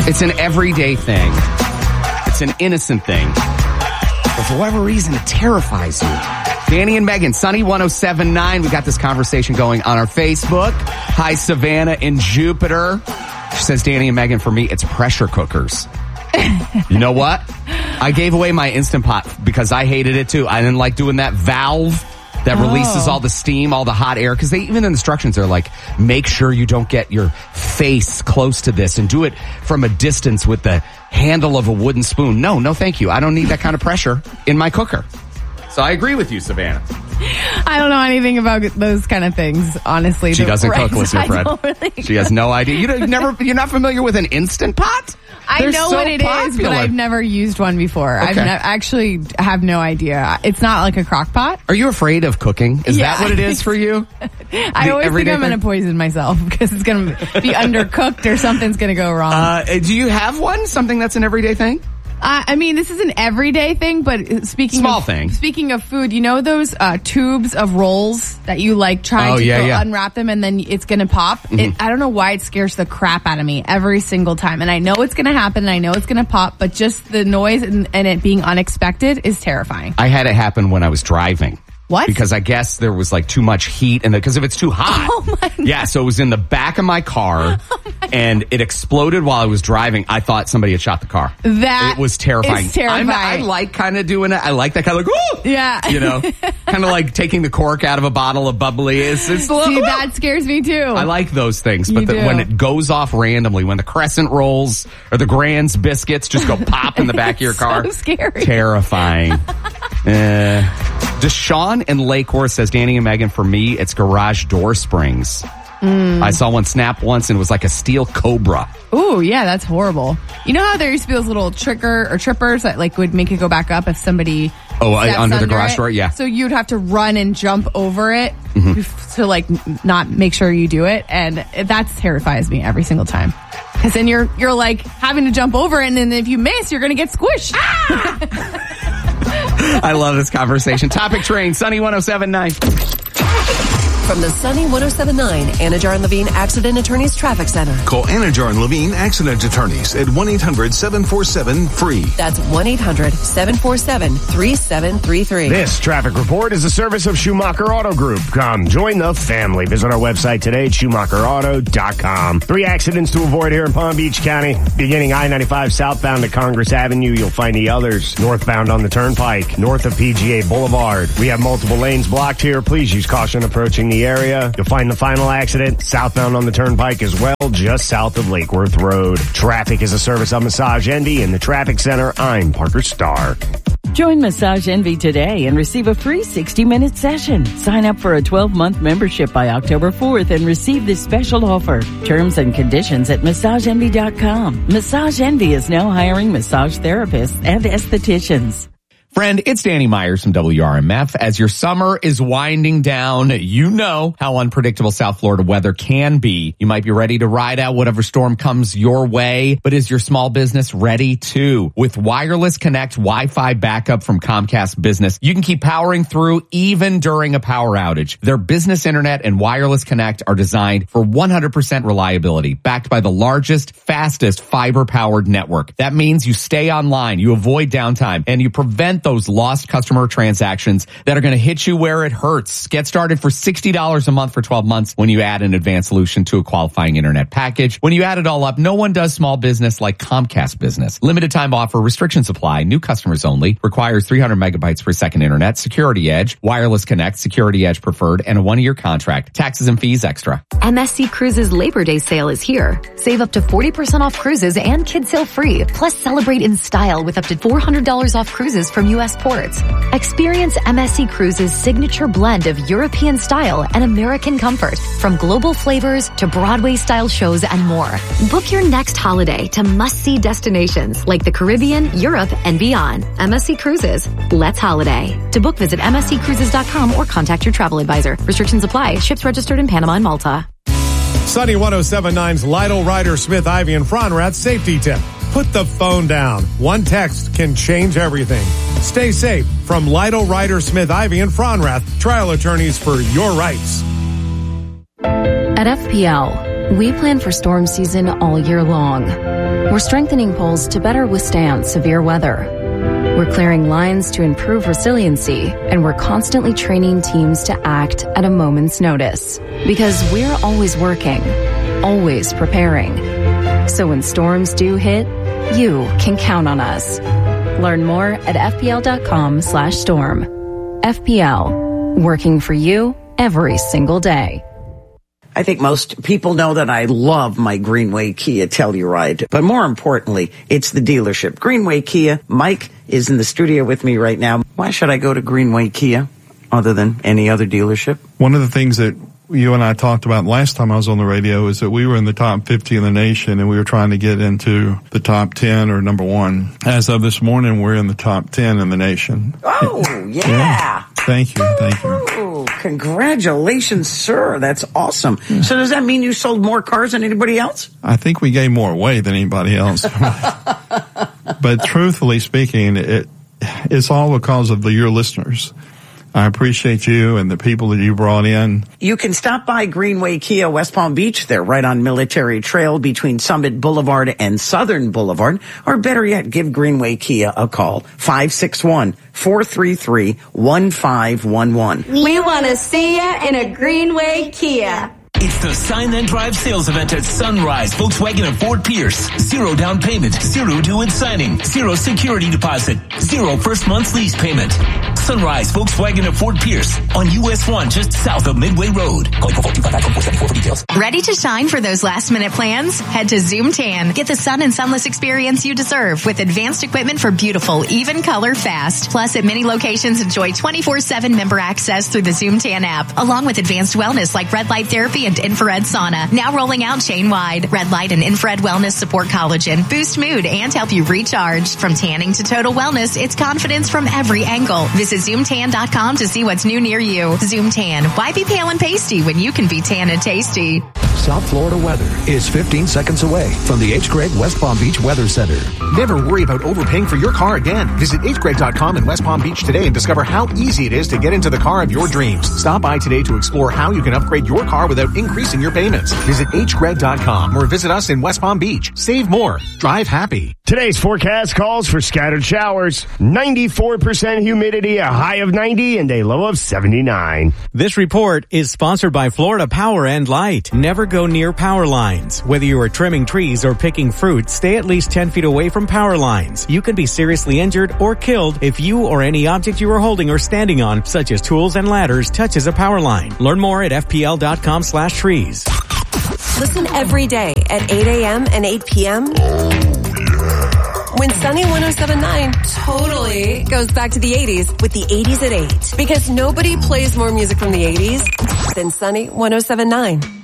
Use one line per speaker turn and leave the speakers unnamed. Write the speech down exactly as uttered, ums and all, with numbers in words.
It's an everyday thing. It's an innocent thing. But for whatever reason, it terrifies you. Danny and Megan, Sunny one oh seven point nine. We got this conversation going on our Facebook. Hi, Savannah in Jupiter. She says, Danny and Megan, for me, it's pressure cookers. You know what? I gave away my Instant Pot because I hated it too. I didn't like doing that valve that oh. releases all the steam, all the hot air. Because they even in the instructions are like, make sure you don't get your face close to this and do it from a distance with the handle of a wooden spoon. No, no, thank you. I don't need that kind of pressure in my cooker. So I agree with you, Savannah.
I don't know anything about those kind of things, honestly.
She doesn't cook, listener Fred.
Really
she has no idea. You don't, never, you're not familiar with an Instant Pot?
I
They're
know
so
what it
popular.
is, but I've never used one before.
Okay.
I've ne- actually have no idea. It's not like a crock pot.
Are you afraid of cooking? Is
yeah.
that what it is for you?
I always think I'm going to poison myself because it's going to be undercooked or something's going to go wrong.
Uh, do you have one? Something that's an everyday thing?
Uh, I mean, this is an everyday thing, but speaking
Small
of,
thing.
Speaking of food, you know those uh, tubes of rolls that you like try
oh,
to
yeah,
go
yeah.
unwrap them and then it's going to pop?
Mm-hmm.
It, I don't know why it scares the crap out of me every single time. And I know it's going to happen and I know it's going to pop, but just the noise and, and it being unexpected is terrifying.
I had it happen when I was driving.
What?
Because I guess there was like too much heat and because if it's too hot.
Oh my God.
Yeah, so it was in the back of my car oh my and it exploded while I was driving. I thought somebody had shot the car.
That
it was terrifying.
is terrifying.
I'm, I like kind of doing it. I like that kind of like, ooh!
Yeah.
You know, kind of like taking the cork out of a bottle of bubbly. It's, it's a little,
See, that scares me too.
I like those things, but the, when it goes off randomly, when the crescent rolls or the Grand's biscuits just go pop in the back of your car.
So scary.
Terrifying. uh, Deshaun in Lake Worth says, Danny and Megan, for me, it's garage door springs. Mm. I saw one snap once and it was like a steel cobra.
Ooh, yeah, that's horrible. You know how there used to be those little trigger or trippers that like would make it go back up if somebody
Oh, I, under the
under
garage
it?
door? Yeah.
So you'd have to run and jump over it
mm-hmm.
to like not make sure you do it. And that terrifies me every single time. Because then you're, you're like having to jump over it and then if you miss, you're going to get squished. Ah!
I love this conversation. Topic train, Sunny one oh seven point nine.
From the Sunny one oh seven point nine Anajar and Levine Accident Attorneys Traffic Center.
Call Anajar and Levine Accident Attorneys at one eight hundred seven four seven free.
That's one eight hundred seven four seven three seven three three.
This traffic report is a service of Schumacher Auto Group. Come join the family. Visit our website today at schumacher auto dot com. Three accidents to avoid here in Palm Beach County. Beginning I ninety-five southbound to Congress Avenue, you'll find the others. Northbound on the Turnpike, north of P G A Boulevard. We have multiple lanes blocked here. Please use caution approaching the area. You'll find the final accident southbound on the Turnpike as well, just south of Lake Worth Road. Traffic is a service of Massage Envy in the Traffic Center. I'm Parker Starr.
Join Massage Envy today and receive a free sixty-minute session. Sign up for a twelve-month membership by October fourth and receive this special offer. Terms and conditions at massage envy dot com. Massage Envy is now hiring massage therapists and estheticians.
Friend, it's Danny Myers from W R M F. As your summer is winding down, you know how unpredictable South Florida weather can be. You might be ready to ride out whatever storm comes your way, but is your small business ready too? With Wireless Connect Wi-Fi backup from Comcast Business, you can keep powering through even during a power outage. Their business internet and Wireless Connect are designed for one hundred percent reliability, backed by the largest, fastest fiber-powered network. That means you stay online, you avoid downtime, and you prevent those lost customer transactions that are going to hit you where it hurts. Get started for sixty dollars a month for twelve months when you add an advanced solution to a qualifying internet package. When you add it all up, no one does small business like Comcast Business. Limited time offer, restrictions apply, new customers only, requires three hundred megabytes per second internet, Security Edge, Wireless Connect, Security Edge Preferred, and a one-year contract. Taxes and fees extra.
M S C Cruises Labor Day sale is here. Save up to forty percent off cruises and kids sail free. Plus celebrate in style with up to four hundred dollars off cruises from U S ports. Experience M S C Cruises' signature blend of European style and American comfort, from global flavors to Broadway-style shows and more. Book your next holiday to must-see destinations like the Caribbean, Europe, and beyond. M S C Cruises. Let's holiday. To book, visit m s c cruises dot com or contact your travel advisor. Restrictions apply. Ships registered in Panama and Malta.
Sunny one oh seven point nine's Lytle, Ryder, Smith, Ivy, and Fronrath safety tip. Put the phone down. One text can change everything. Stay safe from Lytle, Ryder, Smith, Ivy, and Fronrath, trial attorneys for your rights.
At F P L, We plan for storm season all year long. We're strengthening poles to better withstand severe weather. We're clearing lines to improve resiliency, and we're constantly training teams to act at a moment's notice. Because we're always working, always preparing. So when storms do hit, you can count on us. Learn more at fpl.com slash storm. F P L, working for you every single day.
I think most people know that I love my Greenway Kia Telluride, but more importantly, it's the dealership. Greenway Kia, Mike is in the studio with me right now. Why should I go to Greenway Kia other than any other dealership?
One of the things that you and I talked about last time I was on the radio is that we were in the top fifty in the nation and we were trying to get into the top ten or number one. As of this morning, we're in the top ten in the nation.
Oh, yeah.
yeah. Thank you. Thank you.
Oh, congratulations, sir. That's awesome. Yeah. So does that mean you sold more cars than anybody else?
I think we gave more away than anybody else. But truthfully speaking, it it's all because of the, your listeners. I appreciate you and the people that you brought in.
You can stop by Greenway Kia West Palm Beach. They're right on Military Trail between Summit Boulevard and Southern Boulevard. Or better yet, give Greenway Kia a call. five six one, four three three, one five one one.
We want to see you in a Greenway Kia.
It's the Sign Then Drive sales event at Sunrise, Volkswagen of Fort Pierce. Zero down payment, zero due in signing, zero security deposit, zero first month's lease payment. Sunrise, Volkswagen of Fort Pierce on U S one just south of Midway Road. Call four two five five, four seven four for details.
Ready to shine for those last minute plans? Head to Zoom Tan. Get the sun and sunless experience you deserve with advanced equipment for beautiful, even color fast. Plus, at many locations, enjoy twenty-four seven member access through the Zoom Tan app, along with advanced wellness like red light therapy and infrared sauna. Now rolling out chain-wide. Red light and infrared wellness support collagen, boost mood, and help you recharge. From tanning to total wellness, it's confidence from every angle. Visit zoom tan dot com to see what's new near you. Zoom Tan. Why be pale and pasty when you can be tan and tasty?
South Florida weather is fifteen seconds away from the H. Gregg West Palm Beach Weather Center. Never worry about overpaying for your car again. Visit h greg dot com in West Palm Beach today and discover how easy it is to get into the car of your dreams. Stop by today to explore how you can upgrade your car without increasing your payments. Visit h greg dot com or visit us in West Palm Beach. Save more. Drive happy.
Today's forecast calls for scattered showers, ninety-four percent humidity, a high of ninety, and a low of seventy-nine.
This report is sponsored by Florida Power and Light. Never go near power lines. Whether you are trimming trees or picking fruit, stay at least ten feet away from power lines. You can be seriously injured or killed if you or any object you are holding or standing on, such as tools and ladders, touches a power line. Learn more at f p l dot com slash trees.
Listen every day at eight a.m. and eight p.m. When Sunny one oh seven point nine totally goes back to the eighties with the eighties at eight. Because nobody plays more music from the eighties than Sunny one oh seven point nine.